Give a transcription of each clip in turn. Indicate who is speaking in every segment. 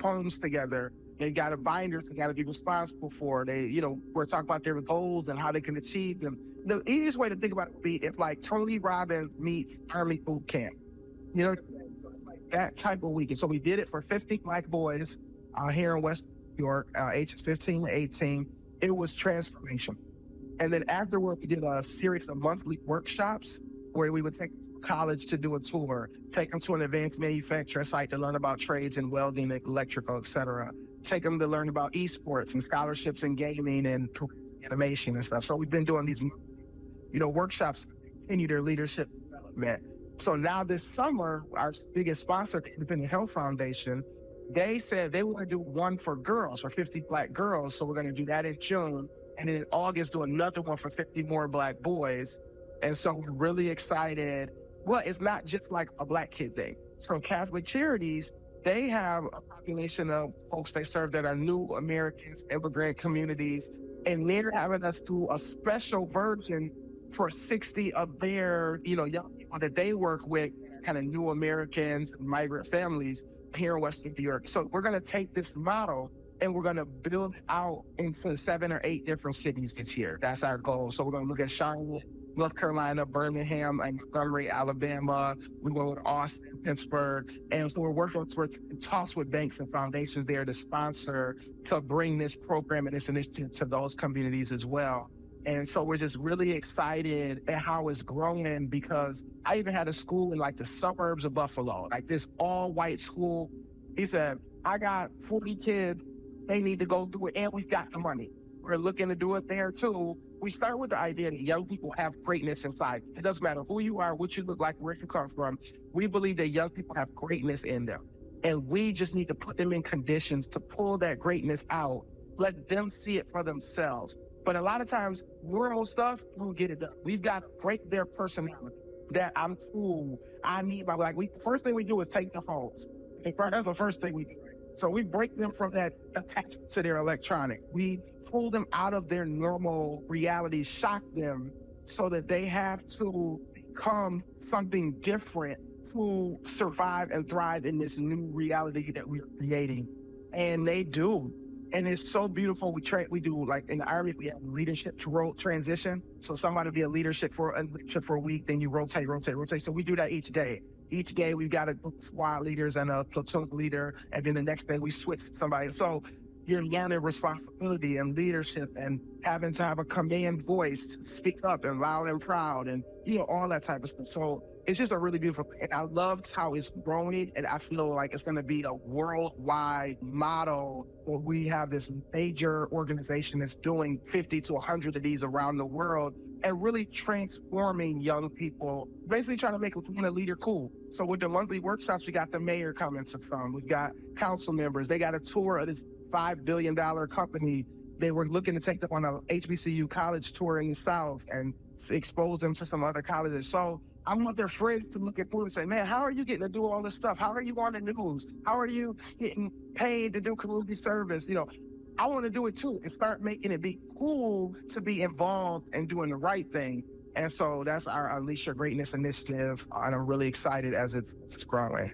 Speaker 1: poems together. They got a binders they got to be responsible for. We're talking about their goals and how they can achieve them. The easiest way to think about it would be if like Tony Robbins meets Army boot camp. You know, so it's like that type of weekend. So we did it for 50 Black boys here in West New York, ages 15 to 18. It was transformation. And then afterward, we did a series of monthly workshops where we would take college to do a tour, take them to an advanced manufacturing site to learn about trades in welding, electrical, et cetera. Take them to learn about esports and scholarships in gaming and animation and stuff. So we've been doing these, workshops to continue their leadership development. So now this summer, our biggest sponsor, the Independent Health Foundation, they said they were going to do one for girls, for 50 Black girls. So we're going to do that in June. And then in August, do another one for 50 more Black boys. And so we're really excited. Well, it's not just like a Black kid thing. So Catholic Charities, they have a population of folks they serve that are new Americans, immigrant communities, and they're having us do a special version for 60 of their, young people that they work with, kind of new Americans and migrant families here in Western New York. So we're going to take this model and we're going to build out into 7 or 8 different cities this year. That's our goal. So we're going to look at Charlotte, North Carolina, Birmingham, and Montgomery, Alabama. We're going to Austin, Pittsburgh. And so we're working towards talks with banks and foundations there to sponsor, to bring this program and this initiative to those communities as well. And so we're just really excited at how it's growing, because I even had a school in like the suburbs of Buffalo, like this all-white school. He said, I got 40 kids. They need to go do it, and we've got the money. We're looking to do it there too. We start with the idea that young people have greatness inside. It doesn't matter who you are, what you look like, where you come from. We believe that young people have greatness in them. And we just need to put them in conditions to pull that greatness out, let them see it for themselves. But a lot of times, rural stuff, we'll get it done. We've got to break their personality. That I'm cool, I need my, first thing we do is take the phones. That's the first thing we do. So we break them from that attachment to their electronics. We pull them out of their normal reality, shock them so that they have to become something different to survive and thrive in this new reality that we're creating. And they do. And it's so beautiful. We do, like in the Army, we have leadership to transition. So somebody will be a leadership for a week, then you rotate. So we do that each day. Each day we've got a squad leaders and a platoon leader, and then the next day we switch to somebody. So you're learning responsibility and leadership and having to have a command voice, speak up and loud and proud and, all that type of stuff. So it's just a really beautiful thing. And I loved how it's growing, and I feel like it's going to be a worldwide model where we have this major organization that's doing 50 to 100 of these around the world and really transforming young people, basically trying to make being a leader cool. So with the monthly workshops, we got the mayor coming to some. We've got council members. They got a tour of this $5 billion company. They were looking to take them on a HBCU college tour in the South and expose them to some other colleges. So I want their friends to look at them and say, man, how are you getting to do all this stuff? How are you on the news? How are you getting paid to do community service? I want to do it too, and start making it be cool to be involved and doing the right thing. And so that's our Unleash Your Greatness initiative. And I'm really excited as it's growing.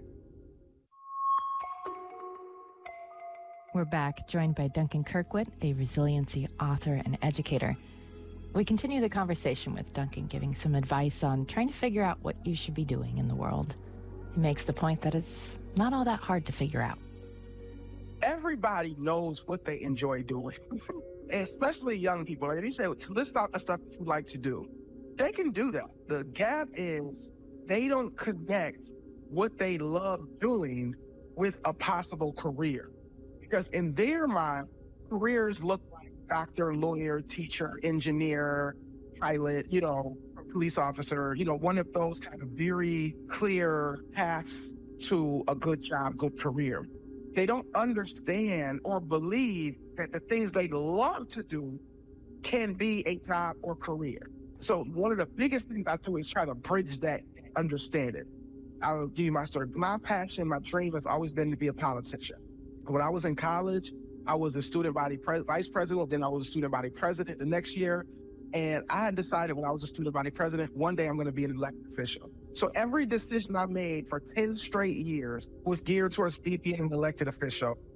Speaker 2: We're back, joined by Duncan Kirkwood, a resiliency author and educator. We continue the conversation with Duncan, giving some advice on trying to figure out what you should be doing in the world. He makes the point that it's not all that hard to figure out.
Speaker 1: Everybody knows what they enjoy doing, especially young people. Like they say, to list out the stuff you like to do. They can do that. The gap is they don't connect what they love doing with a possible career. Because in their mind, careers look like doctor, lawyer, teacher, engineer, pilot, police officer, one of those kind of very clear paths to a good job, good career. They don't understand or believe that the things they love to do can be a job or career. So one of the biggest things I do is try to bridge that understanding. I'll give you my story. My passion, my dream has always been to be a politician. When I was in college, I was a student body vice president, then I was a student body president the next year. And I had decided when I was a student body president, one day I'm going to be an elected official. So every decision I made for 10 straight years was geared towards being an elected official.